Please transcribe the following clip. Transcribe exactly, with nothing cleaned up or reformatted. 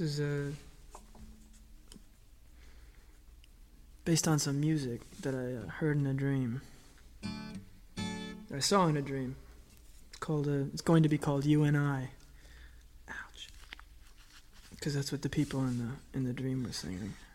is uh, based on some music that I uh, heard in a dream. I saw in a dream. It's called. Uh, it's going to be called "You and I." Ouch. Because that's what the people in the in the dream were singing.